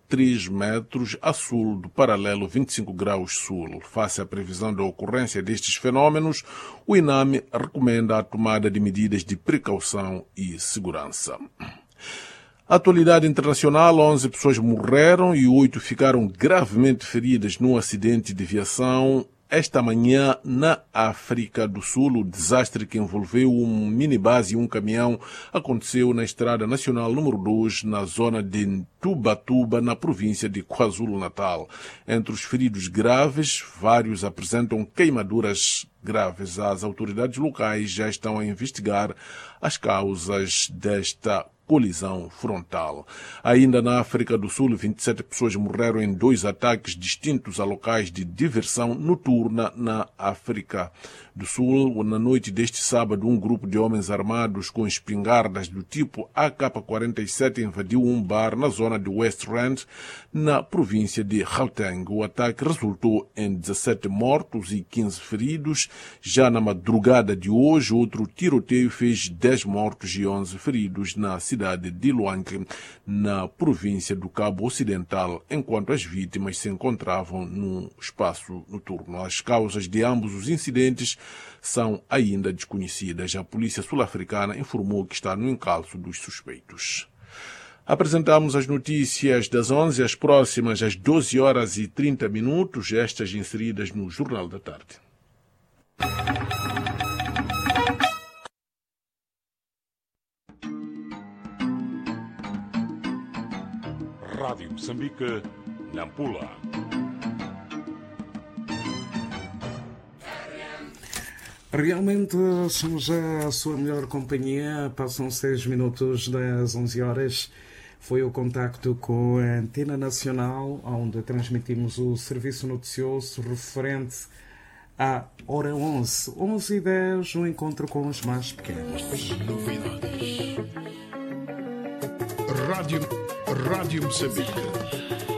3 metros a sul do paralelo 25 graus sul. Face à previsão da ocorrência destes fenômenos, o INAME recomenda a tomada de medidas de precaução e segurança. Atualidade internacional: 11 pessoas morreram e 8 ficaram gravemente feridas num acidente de viação esta manhã na África do Sul. O desastre, que envolveu um minibus e um caminhão, aconteceu na Estrada Nacional número 2, na zona de Tubatuba, na província de KwaZulu-Natal. Entre os feridos graves, vários apresentam queimaduras graves. As autoridades locais já estão a investigar as causas desta colisão frontal. Ainda na África do Sul, 27 pessoas morreram em 2 ataques distintos a locais de diversão noturna na África do Sul. Na noite deste sábado, um grupo de homens armados com espingardas do tipo AK-47 invadiu um bar na zona de West Rand, na província de Gauteng. O ataque resultou em 17 mortos e 15 feridos. Já na madrugada de hoje, outro tiroteio fez 10 mortos e 11 feridos na cidade de Luanke, na província do Cabo Ocidental, enquanto as vítimas se encontravam num espaço noturno. As causas de ambos os incidentes são ainda desconhecidas. A polícia sul-africana informou que está no encalço dos suspeitos. Apresentamos as notícias das 11, as próximas às 12 horas e 30 minutos, estas inseridas no Jornal da Tarde. Rádio Moçambique, Nampula. Realmente somos a sua melhor companhia. Passam 6 minutos das 11 horas. Foi o contacto com a Antena Nacional, onde transmitimos o serviço noticioso referente à hora 11. 11h10, um encontro com os mais pequenos. Novidades. Rádio Moçambique.